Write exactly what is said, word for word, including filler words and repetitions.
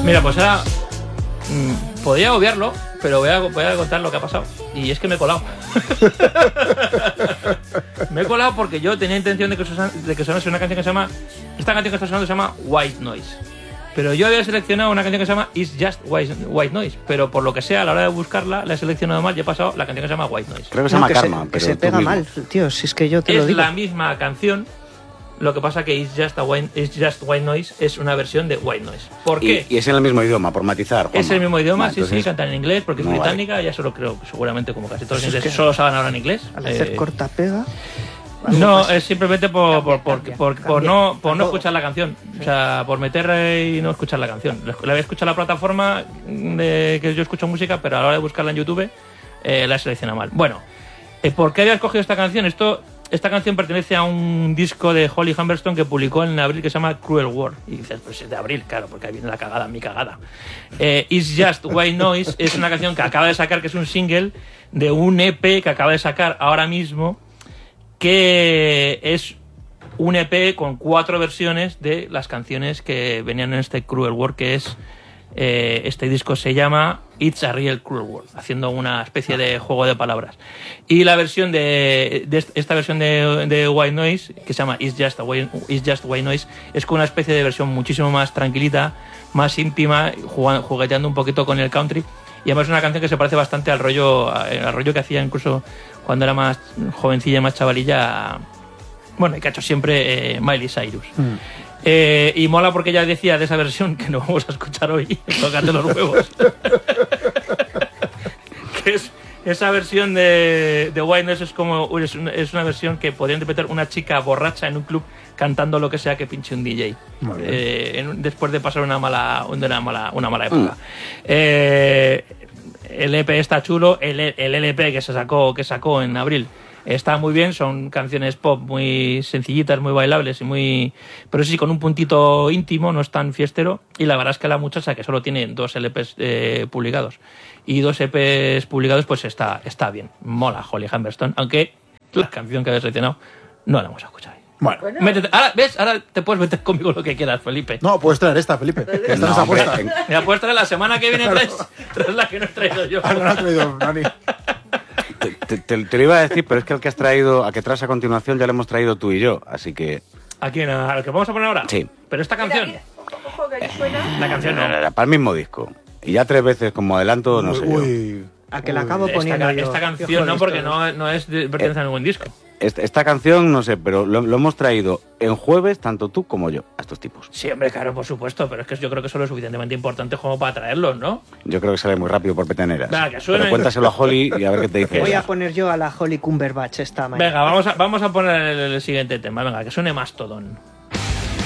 Mira, pues ahora mmm, podría obviarlo, pero voy a, voy a contar lo que ha pasado. Y es que me he colado. Me he colado porque yo tenía intención de que, de que sonase una canción que se llama... Esta canción que está sonando se llama White Noise. Pero yo había seleccionado una canción que se llama It's Just White, White Noise. Pero por lo que sea, a la hora de buscarla, la he seleccionado mal y he pasado la canción que se llama White Noise. Creo que se No, llama que Karma. se, que pero se pega mal, tío, si es que yo te es lo digo. la misma canción, lo que pasa que It's Just, a white, It's Just White Noise es una versión de White Noise. ¿Por qué? Y, y es en el mismo idioma, por matizar. Juanma. Es el mismo idioma, Vale, sí, entonces, sí, cantan en inglés porque es no británica, vale. ya solo creo, seguramente como casi todos los Eso es ingleses, que solo saben hablar en inglés. Al hacer Eh, corta-pega... No, es simplemente por, por, Cambia, por, cambia, por, por cambia. no, por no Todo. escuchar la canción. O sea, por meter y no escuchar la canción. La había escuchado en la plataforma de que yo escucho música, pero a la hora de buscarla en YouTube eh, la he seleccionado mal. Bueno, eh, ¿por qué había escogido esta canción? Esto, esta canción pertenece a un disco de Holly Humberstone que publicó en abril que se llama Cruel World. Y dices, pues es de abril, claro, porque ahí viene la cagada, mi cagada. Eh, It's Just White Noise es una canción que acaba de sacar, que es un single de un E P que acaba de sacar ahora mismo, que es un E P con cuatro versiones de las canciones que venían en este Cruel World, que es eh, este disco se llama It's a Real Cruel World, haciendo una especie de juego de palabras. Y la versión de, de esta versión de, de White Noise, que se llama It's Just, a White, It's Just White Noise, es con una especie de versión muchísimo más tranquilita, más íntima, jugando, jugueteando un poquito con el country. Y además es una canción que se parece bastante al rollo, al rollo que hacía incluso cuando era más jovencilla, más chavalilla, bueno, y que ha hecho siempre eh, Miley Cyrus. Mm. Eh, y mola porque ella decía de esa versión que no vamos a escuchar hoy, tócate los huevos. Que es esa versión de, de White Noise es como es una, es una versión que podría interpretar una chica borracha en un club cantando lo que sea que pinche un D J eh, en, después de pasar una mala una mala una mala época. Mm. Eh, el E P está chulo, el, el L P que se sacó que sacó en abril está muy bien, son canciones pop muy sencillitas, muy bailables y muy, pero sí con un puntito íntimo, no es tan fiestero. Y la verdad es que la muchacha, que solo tiene dos L Ps eh, publicados y dos E Ps publicados, pues está, está bien. Mola Holly Humberstone, aunque la canción que había seleccionado no la hemos escuchado. Bueno, Métete, ahora, ¿ves? Ahora te puedes meter conmigo lo que quieras, Felipe. No, puedes traer esta, Felipe. Esta no, no está puesta. Me puedes traer la semana que viene, traes, traes la que no he traído yo. Ah, no la he traído, Nani. Te, te, te, te lo iba a decir, pero es que el que has traído, a que traes a continuación, ya lo hemos traído tú y yo, así que... ¿A quién? ¿A lo que vamos a poner ahora? Sí. Pero esta canción... Mira, mira. Ojo, que aquí suena. La canción no. Era para el mismo disco. Y ya tres veces como adelanto, no uy, sé yo. Uy, a que la acabo poniendo esta, yo. esta canción no, porque no, no es de, pertenece eh, a ningún disco. Esta, esta canción, no sé, pero lo, lo hemos traído en jueves, tanto tú como yo, a estos tipos. Sí, hombre, claro, por supuesto, pero es que yo creo que eso es lo suficientemente importante como para traerlos, ¿no? Yo creo que sale muy rápido por peteneras. Venga, que suene. Pero cuéntaselo a Holly y a ver qué te dice. Voy ella. a poner yo a la Holly Cumberbatch esta mañana. Venga, vamos a, vamos a poner el, el siguiente tema. Venga, que suene Mastodon.